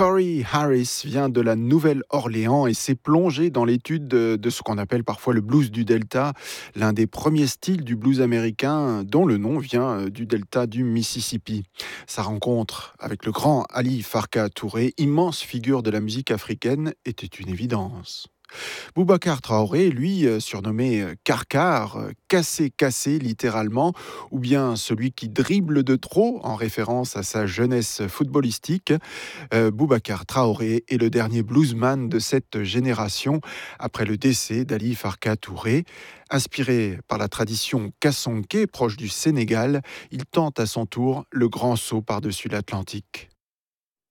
Corey Harris vient de la Nouvelle-Orléans et s'est plongé dans l'étude de ce qu'on appelle parfois le blues du Delta, l'un des premiers styles du blues américain dont le nom vient du Delta du Mississippi. Sa rencontre avec le grand Ali Farka Touré, immense figure de la musique africaine, était une évidence. Boubacar Traoré, lui, surnommé Karkar, cassé littéralement, ou bien celui qui dribble de trop, en référence à sa jeunesse footballistique. Boubacar Traoré est le dernier bluesman de cette génération, après le décès d'Ali Farka Touré. Inspiré par la tradition kassonké, proche du Sénégal, il tente à son tour le grand saut par-dessus l'Atlantique.